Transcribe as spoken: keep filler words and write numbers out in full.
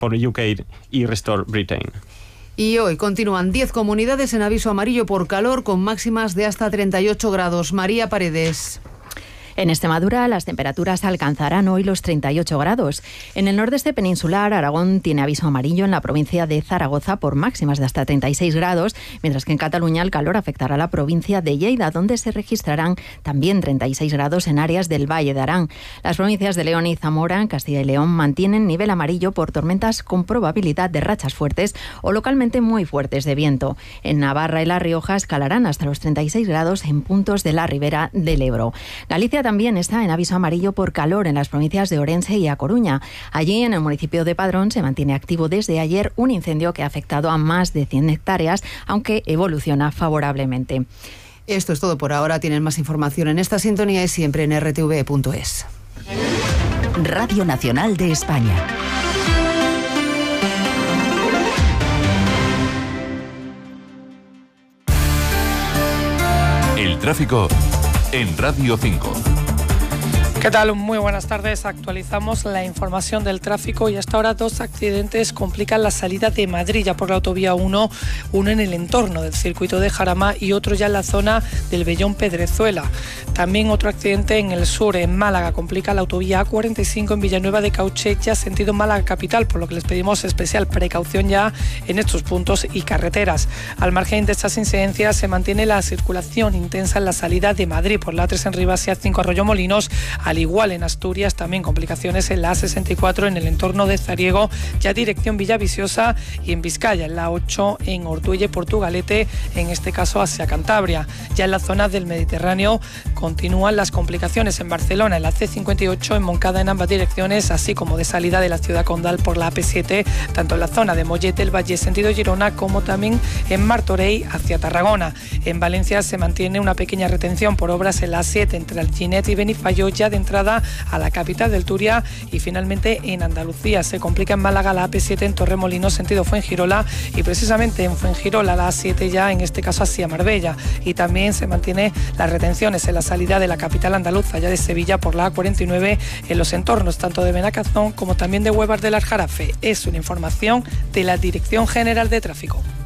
por U K y Restore Britain. Y hoy continúan diez comunidades en aviso amarillo por calor, con máximas de hasta treinta y ocho grados. María Paredes. En Extremadura las temperaturas alcanzarán hoy los treinta y ocho grados. En el nordeste peninsular, Aragón tiene aviso amarillo en la provincia de Zaragoza por máximas de hasta treinta y seis grados, mientras que en Cataluña el calor afectará a la provincia de Lleida, donde se registrarán también treinta y seis grados en áreas del Valle de Arán. Las provincias de León y Zamora, Castilla y León, mantienen nivel amarillo por tormentas con probabilidad de rachas fuertes o localmente muy fuertes de viento. En Navarra y La Rioja escalarán hasta los treinta y seis grados en puntos de la ribera del Ebro. Galicia también está en aviso amarillo por calor en las provincias de Orense y A Coruña. Allí, en el municipio de Padrón, se mantiene activo desde ayer un incendio que ha afectado a más de cien hectáreas, aunque evoluciona favorablemente. Esto es todo por ahora. Tienen más información en esta sintonía y siempre en r t v punto es. Radio Nacional de España. El tráfico en Radio cinco. ¿Qué tal? Muy buenas tardes. Actualizamos la información del tráfico y hasta ahora dos accidentes complican la salida de Madrid ya por la autovía uno, uno en el entorno del circuito de Jarama y otro ya en la zona del Vellón Pedrezuela. También otro accidente en el sur, en Málaga, complica la autovía A cuarenta y cinco en Villanueva de Cauchet, ya sentido Málaga capital, por lo que les pedimos especial precaución ya en estos puntos y carreteras. Al margen de estas incidencias se mantiene la circulación intensa en la salida de Madrid por la A tres en Rivas y A cinco Arroyomolinos. Al igual en Asturias, también complicaciones en la A sesenta y cuatro en el entorno de Zariego, ya dirección Villaviciosa, y en Vizcaya, en la ocho en Ortuelle, Portugalete, en este caso hacia Cantabria. Ya en la zona del Mediterráneo continúan las complicaciones en Barcelona, en la C cincuenta y ocho, en Moncada en ambas direcciones, así como de salida de la ciudad condal por la A P siete, tanto en la zona de Mollet el Valle sentido Girona, como también en Martorell hacia Tarragona. En Valencia se mantiene una pequeña retención por obras en la A siete entre Alginet y Benifayó, ya de entrada a la capital del Turia. Y finalmente en Andalucía se complica en Málaga la A P siete en Torremolinos sentido Fuengirola, y precisamente en Fuengirola la A siete ya en este caso hacia Marbella. Y también se mantiene las retenciones en la salida de la capital andaluza ya de Sevilla por la A cuarenta y nueve en los entornos tanto de Benacazón como también de Huevas del Aljarafe. Es una información de la Dirección General de Tráfico.